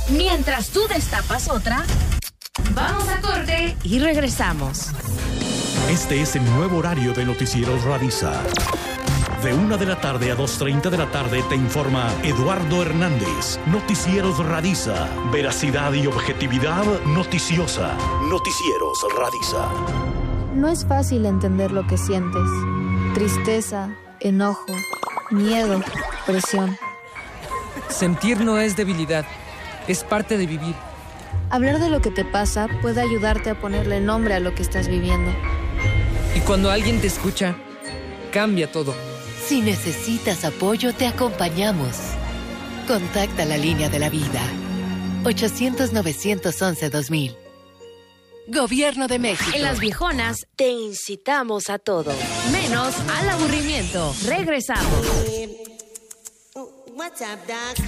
Mientras tú destapas otra, vamos a corte y regresamos. Este es el nuevo horario de Noticieros Radisa. De 1 de la tarde a 2:30 de la tarde te informa Eduardo Hernández. Noticieros Radisa. Veracidad y objetividad noticiosa. Noticieros Radisa. No es fácil entender lo que sientes. Tristeza, enojo, miedo, presión. Sentir no es debilidad, es parte de vivir. Hablar de lo que te pasa puede ayudarte a ponerle nombre a lo que estás viviendo. Y cuando alguien te escucha, cambia todo. Si necesitas apoyo, te acompañamos. Contacta la línea de la vida. 800-911-2000. Gobierno de México. En Las Viejonas te incitamos a todo, menos al aburrimiento. Regresamos. What's up, Doc?